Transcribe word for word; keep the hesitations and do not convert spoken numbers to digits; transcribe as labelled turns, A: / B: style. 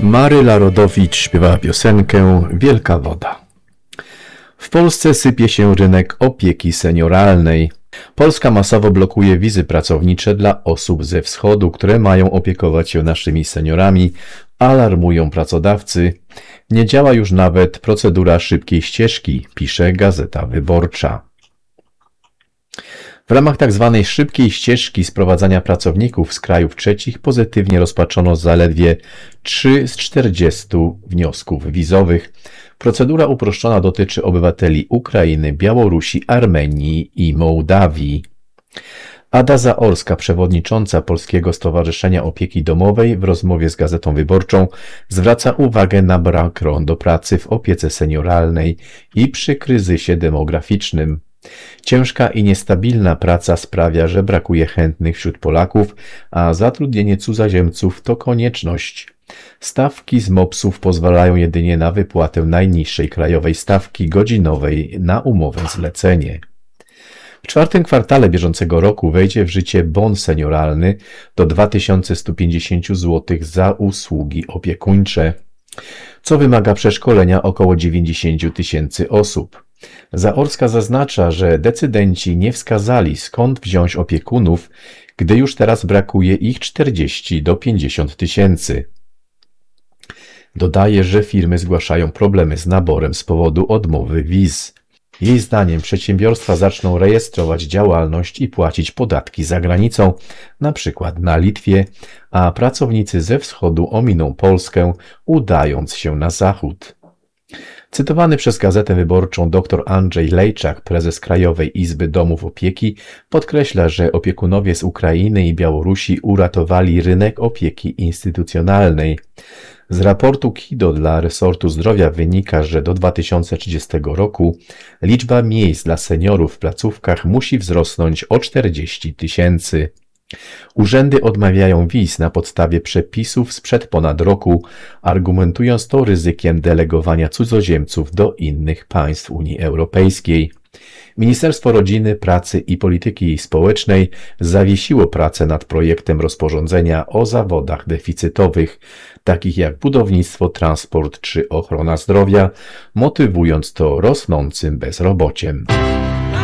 A: Maryla Rodowicz śpiewała piosenkę Wielka Woda. W Polsce sypie się rynek opieki senioralnej. Polska masowo blokuje wizy pracownicze dla osób ze wschodu, które mają opiekować się naszymi seniorami, alarmują pracodawcy. Nie działa już nawet procedura szybkiej ścieżki, pisze Gazeta Wyborcza. W ramach tzw. szybkiej ścieżki sprowadzania pracowników z krajów trzecich pozytywnie rozpatrzono zaledwie trzy z czterdziestu wniosków wizowych. Procedura uproszczona dotyczy obywateli Ukrainy, Białorusi, Armenii i Mołdawii. Ada Zaorska, przewodnicząca Polskiego Stowarzyszenia Opieki Domowej, w rozmowie z Gazetą Wyborczą zwraca uwagę na brak rąk do pracy w opiece senioralnej i przy kryzysie demograficznym. Ciężka i niestabilna praca sprawia, że brakuje chętnych wśród Polaków, a zatrudnienie cudzoziemców to konieczność. Stawki z mopsów pozwalają jedynie na wypłatę najniższej krajowej stawki godzinowej na umowę zlecenie. W czwartym kwartale bieżącego roku wejdzie w życie bon senioralny do dwa tysiące sto pięćdziesiąt złotych za usługi opiekuńcze, co wymaga przeszkolenia około dziewięćdziesiąt tysięcy osób. Zaorska zaznacza, że decydenci nie wskazali, skąd wziąć opiekunów, gdy już teraz brakuje ich czterdzieści do pięćdziesięciu tysięcy. Dodaje, że firmy zgłaszają problemy z naborem z powodu odmowy wiz. Jej zdaniem przedsiębiorstwa zaczną rejestrować działalność i płacić podatki za granicą, na przykład na Litwie, a pracownicy ze wschodu ominą Polskę, udając się na zachód. Cytowany przez Gazetę Wyborczą dr Andrzej Lejczak, prezes Krajowej Izby Domów Opieki, podkreśla, że opiekunowie z Ukrainy i Białorusi uratowali rynek opieki instytucjonalnej. Z raportu KIDO dla resortu zdrowia wynika, że do dwa tysiące trzydziestego roku liczba miejsc dla seniorów w placówkach musi wzrosnąć o czterdzieści tysięcy. Urzędy odmawiają wiz na podstawie przepisów sprzed ponad roku, argumentując to ryzykiem delegowania cudzoziemców do innych państw Unii Europejskiej. Ministerstwo Rodziny, Pracy i Polityki Społecznej zawiesiło pracę nad projektem rozporządzenia o zawodach deficytowych, takich jak budownictwo, transport czy ochrona zdrowia, motywując to rosnącym bezrobociem.